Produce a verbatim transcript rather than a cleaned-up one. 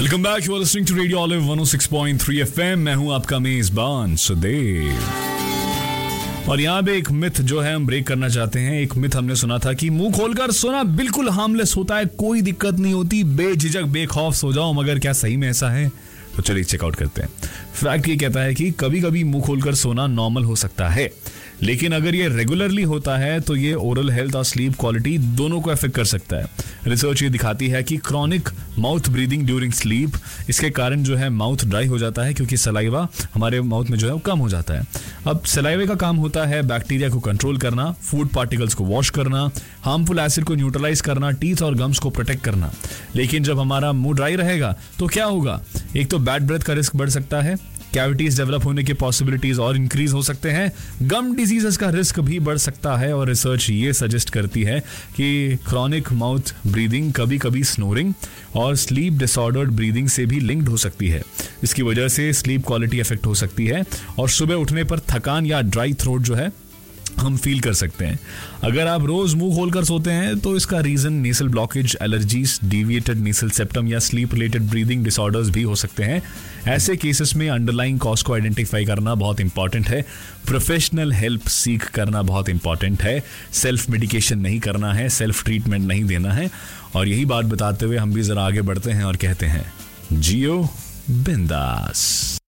Welcome back, you are listening to radio olive one O six point three FM. मैं हूं आपका मेजबान सुदेव। और यहाँ पे एक मिथ जो है हम ब्रेक करना चाहते हैं। एक मिथ हमने सुना था कि मुंह खोलकर सोना बिल्कुल हार्मलेस होता है, कोई दिक्कत नहीं होती, बेझिझक बेखौफ सो जाओ। मगर क्या सही में ऐसा है? तो चलिए चेकआउट करते हैं। फैक्ट ये कहता है कि कभी कभी मुंह खोलकर सोना नॉर्मल हो सकता है, लेकिन अगर ये रेगुलरली होता है तो ये ओरल हेल्थ और स्लीप क्वालिटी दोनों को अफेक्ट कर सकता है। रिसर्च ये दिखाती है कि chronic mouth breathing during sleep, इसके कारण जो है माउथ ड्राई हो जाता है, क्योंकि सलाइवा हमारे माउथ में जो है वो कम हो जाता है। अब सलाइवे का काम होता है बैक्टीरिया को कंट्रोल करना, फूड पार्टिकल्स को वॉश करना, हार्मफुल एसिड को न्यूट्रलाइज करना, टीथ और गम्स को प्रोटेक्ट करना। लेकिन जब हमारा मुंह ड्राई रहेगा तो क्या होगा? एक तो बैड ब्रेथ का रिस्क बढ़ सकता है, कैविटीज डेवलप होने के पॉसिबिलिटीज और इंक्रीज हो सकते हैं, गम डिजीजेस का रिस्क भी बढ़ सकता है। और रिसर्च ये सजेस्ट करती है कि क्रॉनिक माउथ ब्रीदिंग कभी कभी स्नोरिंग और स्लीप डिसऑर्डर्ड ब्रीदिंग से भी लिंक्ड हो सकती है। इसकी वजह से स्लीप क्वालिटी अफेक्ट हो सकती है और सुबह उठने पर थकान या ड्राई थ्रोट जो है हम फील कर सकते हैं। अगर आप रोज मुंह खोलकर सोते हैं तो इसका रीजन नेसल blockage, allergies, deviated nasal septum या स्लीप रिलेटेड ब्रीदिंग डिसऑर्डर्स भी हो सकते हैं। ऐसे केसेस में अंडरलाइंग कॉज को आइडेंटिफाई करना बहुत इंपॉर्टेंट है, प्रोफेशनल हेल्प सीख करना बहुत इंपॉर्टेंट है, सेल्फ मेडिकेशन नहीं करना है, सेल्फ ट्रीटमेंट नहीं देना है। और यही बात बताते हुए हम भी जरा आगे बढ़ते हैं और कहते हैं जियो बिंदास।